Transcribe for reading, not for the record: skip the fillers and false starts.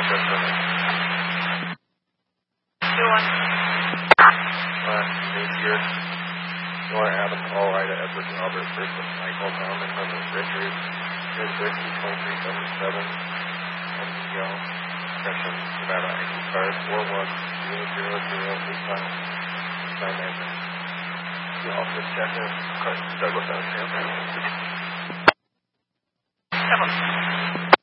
You want Adam, Paul, Ida, Edward, Robert, Brisbane, Michael, Norman, Herbert, Richard, Red Whiskey, 2377, and Young, Christian, Nevada, ID card, 4100, this time, sign name. The office checker, Douglas, Alabama. 7.